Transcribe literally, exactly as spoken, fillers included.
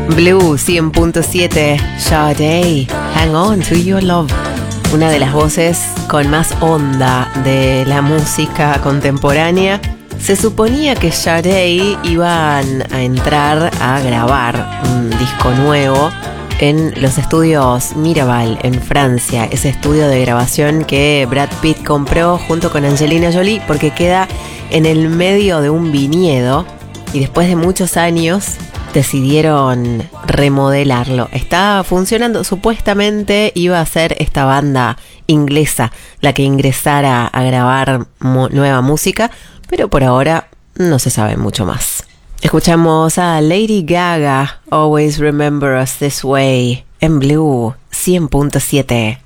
Blue cien punto siete, Sade, Hang On to Your Love. Una de las voces con más onda de la música contemporánea. Se suponía que Sade iban a entrar a grabar un disco nuevo en los estudios Miraval en Francia, ese estudio de grabación que Brad Pitt compró junto con Angelina Jolie porque queda en el medio de un viñedo y después de muchos años decidieron remodelarlo. Está funcionando, supuestamente iba a ser esta banda inglesa la que ingresara a grabar mo- nueva música, pero por ahora no se sabe mucho más. Escuchamos a Lady Gaga, Always Remember Us This Way, en Blue cien punto siete.